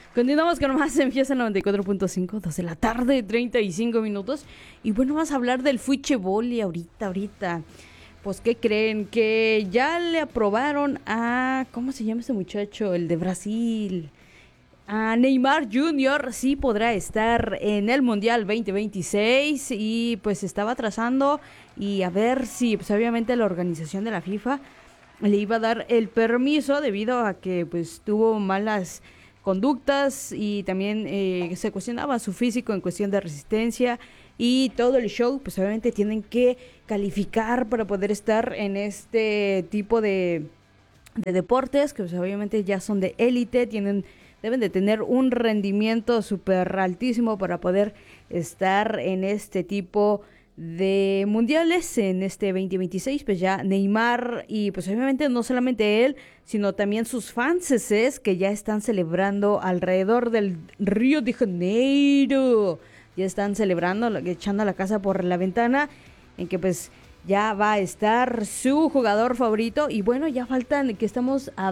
Continuamos con más en Fiesta 94.5, 2 de la tarde, 35 minutos. Y bueno, vamos a hablar del fútbol y ahorita. Pues, ¿qué creen? Que ya le aprobaron a... ¿Cómo se llama ese muchacho? El de Brasil. A Neymar Jr. sí podrá estar en el Mundial 2026 y pues estaba trazando y a ver si pues obviamente la organización de la FIFA le iba a dar el permiso debido a que pues tuvo malas conductas y también se cuestionaba su físico en cuestión de resistencia y todo el show, pues obviamente tienen que calificar para poder estar en este tipo de deportes que pues obviamente ya son de élite, deben de tener un rendimiento súper altísimo para poder estar en este tipo de mundiales en este 2026. Pues ya Neymar y pues obviamente no solamente él, sino también sus fanses que ya están celebrando alrededor del Río de Janeiro. Ya están celebrando, echando la casa por la ventana, en que pues ya va a estar su jugador favorito. Y bueno, ya faltan, que estamos a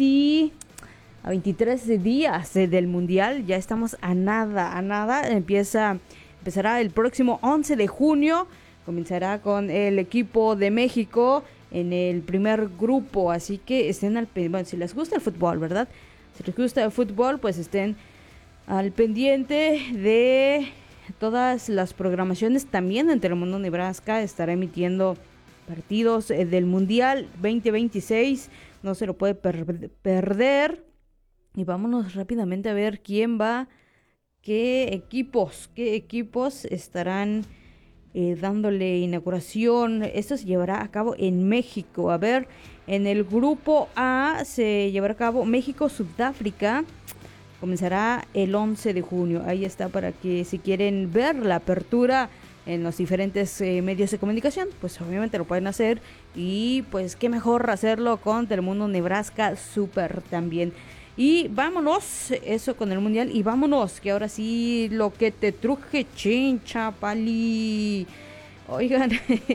23 días del Mundial, ya estamos a nada, empezará el próximo 11 de junio, comenzará con el equipo de México en el primer grupo, así que estén al pendiente, bueno, si les gusta el fútbol, ¿verdad? Si les gusta el fútbol, pues estén al pendiente de todas las programaciones, también en Telemundo Nebraska estará emitiendo partidos del Mundial 2026, no se lo puede perder. Y vámonos rápidamente a ver quién va, qué equipos estarán dándole inauguración. Esto se llevará a cabo en México. A ver, en el grupo A se llevará a cabo México-Sudáfrica. Comenzará el 11 de junio. Ahí está para que si quieren ver la apertura en los diferentes medios de comunicación, pues obviamente lo pueden hacer. Y pues qué mejor hacerlo con Telemundo Nebraska Super también. Y vámonos, eso con el Mundial. Y vámonos, que ahora sí, lo que te truje, chincha, pali. Oigan,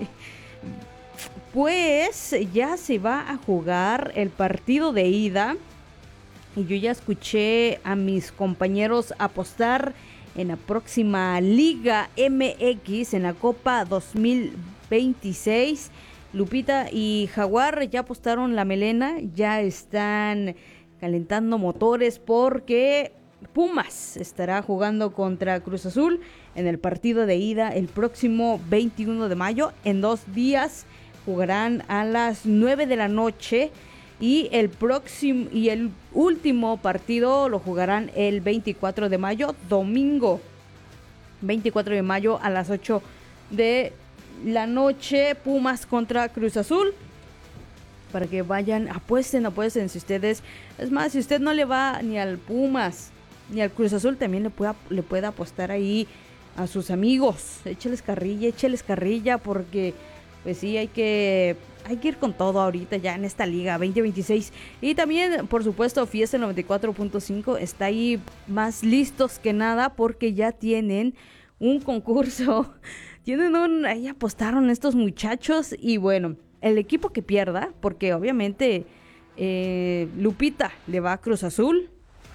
pues ya se va a jugar el partido de ida. Y yo ya escuché a mis compañeros apostar en la próxima Liga MX, en la Copa 2026. Lupita y Jaguar ya apostaron la melena, ya están calentando motores porque Pumas estará jugando contra Cruz Azul en el partido de ida el próximo 21 de mayo. En 2 días jugarán a las 9 de la noche y el último partido lo jugarán el 24 de mayo, domingo 24 de mayo a las 8 de la noche, Pumas contra Cruz Azul. Para que vayan, apuesten si ustedes, es más, si usted no le va ni al Pumas ni al Cruz Azul, también le puede apostar ahí a sus amigos, écheles carrilla, porque pues sí, hay que ir con todo ahorita ya en esta liga 2026. Y también, por supuesto, Fiesta 94.5 está ahí más listos que nada porque ya tienen un concurso, ahí apostaron estos muchachos y bueno, el equipo que pierda, porque obviamente Lupita le va a Cruz Azul,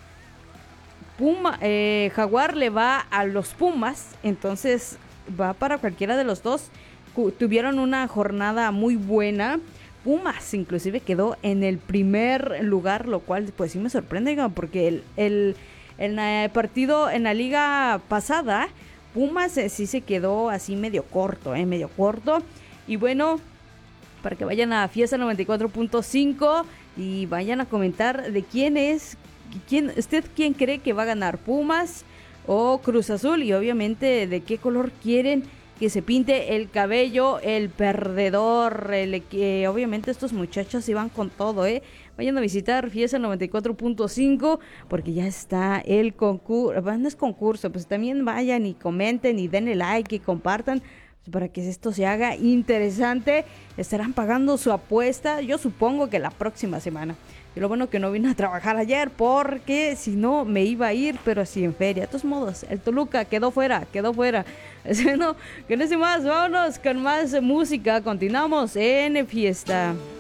Jaguar le va a los Pumas, entonces va para cualquiera de los dos. Tuvieron una jornada muy buena. Pumas inclusive quedó en el primer lugar, lo cual pues sí me sorprende, porque el partido en la liga pasada, Pumas sí se quedó así medio corto. Y bueno, para que vayan a Fiesta 94.5 y vayan a comentar de quién cree que va a ganar, Pumas o Cruz Azul, y obviamente de qué color quieren que se pinte el cabello el perdedor. Obviamente estos muchachos iban con todo, vayan a visitar Fiesta 94.5 porque ya está el concurso. No es concurso, pues también vayan y comenten y denle like y compartan para que esto se haga interesante. Estarán pagando su apuesta, yo supongo que la próxima semana. Y lo bueno que no vine a trabajar ayer, porque si no me iba a ir, pero así en feria. De todos modos, el Toluca quedó fuera. Bueno, con ese más, vámonos con más música. Continuamos en Fiesta.